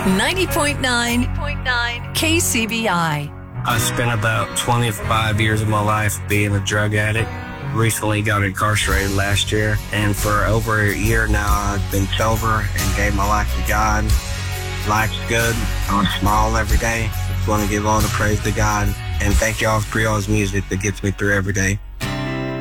90.9 KCBI. I spent about 25 years of my life being a drug addict. Recently got incarcerated last year, and for over a year now I've been sober and gave my life to God. Life's good. I smile every day. Just want to give all the praise to God, and thank y'all for y'all's music that gets me through every day.